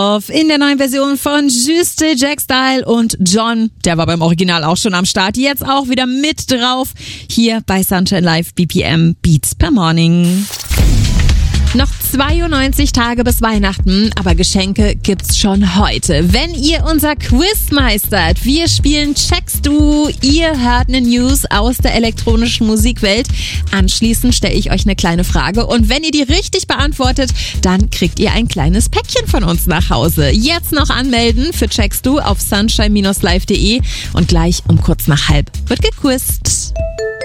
In der neuen Version von Juste Jack Style und John, der war beim Original auch schon am Start, jetzt auch wieder mit drauf, hier bei Sunshine Live BPM Beats per Morning. Noch 92 Tage bis Weihnachten, aber Geschenke gibt's schon heute. Wenn ihr unser Quiz meistert, wir spielen Checkst du, ihr hört eine News aus der elektronischen Musikwelt. Anschließend stelle ich euch eine kleine Frage und wenn ihr die richtig beantwortet, dann kriegt ihr ein kleines Päckchen von uns nach Hause. Jetzt noch anmelden für Checkst du auf sunshine-live.de und gleich um kurz nach halb wird gequizt.